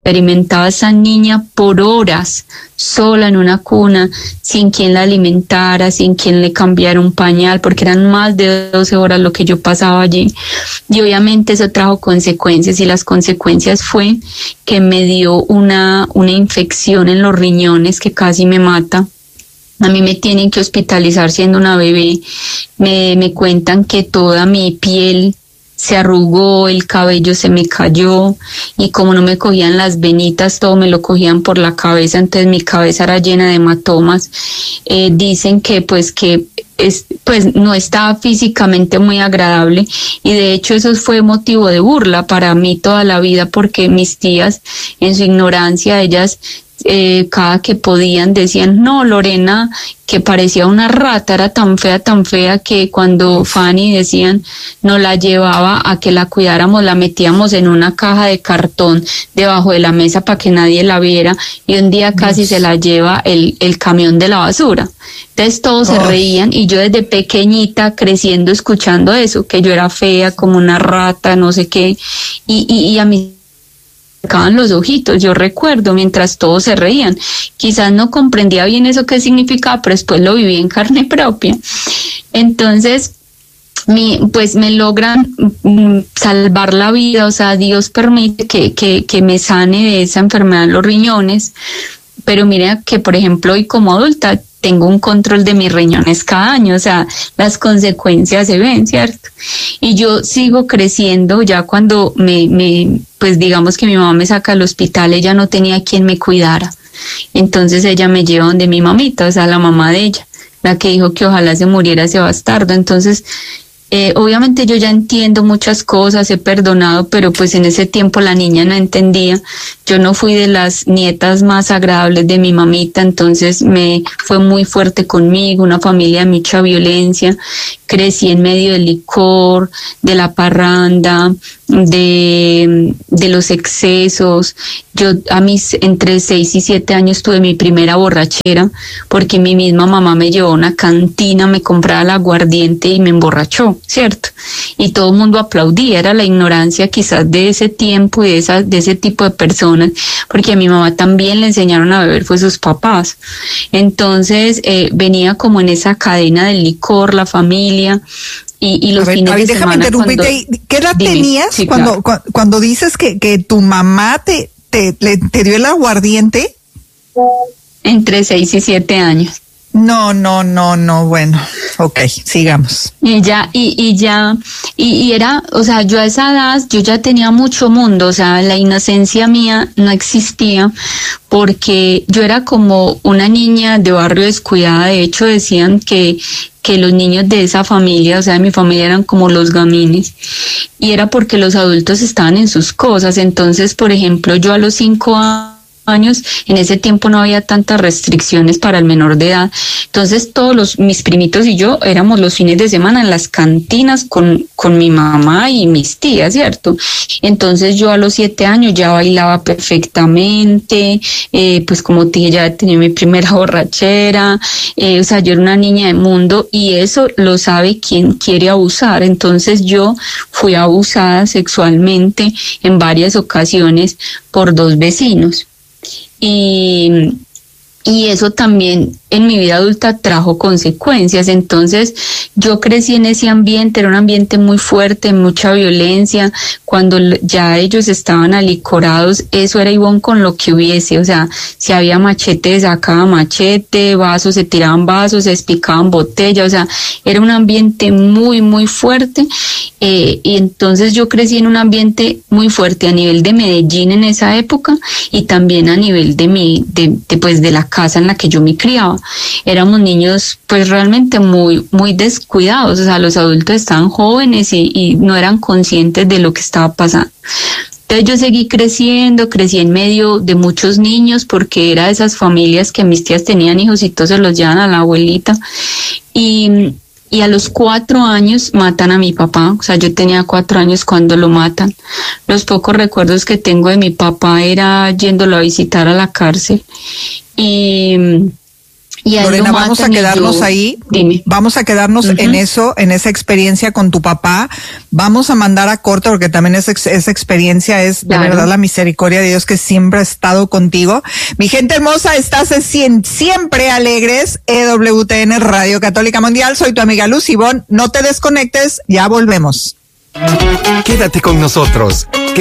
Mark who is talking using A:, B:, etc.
A: experimentaba esa niña por horas, sola en una cuna, sin quien la alimentara, sin quien le cambiara un pañal, porque eran más de 12 horas lo que yo pasaba allí. Y obviamente eso trajo consecuencias, y las consecuencias fue que me dio una infección en los riñones que casi me mata. A mí me tienen que hospitalizar siendo una bebé. Me cuentan que toda mi piel se arrugó, el cabello se me cayó, y como no me cogían las venitas, todo me lo cogían por la cabeza, entonces mi cabeza era llena de hematomas. Dicen que pues no estaba físicamente muy agradable, y de hecho eso fue motivo de burla para mí toda la vida, porque mis tías, en su ignorancia, ellas cada que podían decían, no, Lorena, que parecía una rata, era tan fea que cuando Fanny decían, nos la llevaba a que la cuidáramos, la metíamos en una caja de cartón debajo de la mesa para que nadie la viera, y un día casi se la lleva el camión de la basura. Entonces todos se reían, y yo desde pequeñita creciendo escuchando eso, que yo era fea como una rata, no sé qué, y a mí sacaban los ojitos, yo recuerdo, mientras todos se reían. Quizás no comprendía bien eso qué significaba, pero después lo viví en carne propia. Entonces, pues me logran salvar la vida, o sea, Dios permite que me sane de esa enfermedad en los riñones, pero mira que, por ejemplo, hoy como adulta tengo un control de mis riñones cada año, o sea, las consecuencias se ven, ¿cierto? Y yo sigo creciendo, ya cuando pues digamos que mi mamá me saca al hospital, ella no tenía quien me cuidara, entonces ella me lleva donde mi mamita, o sea, la mamá de ella, la que dijo que ojalá se muriera ese bastardo. Entonces, obviamente yo ya entiendo muchas cosas, he perdonado, pero pues en ese tiempo la niña no entendía. Yo no fui de las nietas más agradables de mi mamita, entonces fue muy fuerte conmigo, una familia de mucha violencia. Crecí en medio del licor, de la parranda, de los excesos. Yo a mis entre 6 y 7 años tuve mi primera borrachera, porque mi misma mamá me llevó a una cantina, me compraba el aguardiente y me emborrachó, ¿cierto? Y todo el mundo aplaudía, era la ignorancia quizás de ese tiempo y de ese tipo de personas, porque a mi mamá también le enseñaron a beber, fue sus papás. Entonces venía como en esa cadena del licor, la familia, y los fines de semana.
B: Déjame interrumpirte. ¿Qué edad tenías cuando dices que tu mamá te dio el aguardiente?
A: Entre 6 y 7 años.
B: No, bueno, okay, sigamos.
A: Y era, o sea, yo a esa edad, yo ya tenía mucho mundo, o sea, la inocencia mía no existía, porque yo era como una niña de barrio descuidada. De hecho, decían que los niños de esa familia, o sea, de mi familia, eran como los gamines, y era porque los adultos estaban en sus cosas. Entonces, por ejemplo, yo a los 5 años, en ese tiempo no había tantas restricciones para el menor de edad, entonces todos mis primitos y yo éramos los fines de semana en las cantinas con mi mamá y mis tías, ¿cierto? Entonces yo a los 7 años ya bailaba perfectamente, pues como te dije, ya tenía mi primera borrachera, o sea, yo era una niña de mundo, y eso lo sabe quien quiere abusar. Entonces yo fui abusada sexualmente en varias ocasiones por 2 vecinos. Y eso también en mi vida adulta trajo consecuencias. Entonces yo crecí en ese ambiente, era un ambiente muy fuerte, mucha violencia. Cuando ya ellos estaban alicorados, eso era Ivonne con lo que hubiese, o sea, si había machete, se sacaba machete, vasos, se tiraban vasos, se despicaban botellas, o sea, era un ambiente muy, muy fuerte. Y entonces yo crecí en un ambiente muy fuerte a nivel de Medellín en esa época, y también a nivel de la casa en la que yo me criaba. Éramos niños pues realmente muy, muy descuidados, o sea, los adultos estaban jóvenes y no eran conscientes de lo que estaba pasando. Entonces yo seguí creciendo, crecí en medio de muchos niños, porque era de esas familias que mis tías tenían hijos y todos se los llevan a la abuelita. Y a los 4 años matan a mi papá, o sea, yo tenía 4 años cuando lo matan. Los pocos recuerdos que tengo de mi papá era yéndolo a visitar a la cárcel. Y
B: Lorena, vamos a quedarnos ahí.
A: Dime.
B: Vamos a quedarnos en eso, en esa experiencia con tu papá. Vamos a mandar a corte porque también esa experiencia es de verdad la misericordia de Dios que siempre ha estado contigo. Mi gente hermosa, estás siempre alegres. EWTN Radio Católica Mundial. Soy tu amiga Luz Ivonne. No te desconectes, ya volvemos.
C: Quédate con nosotros.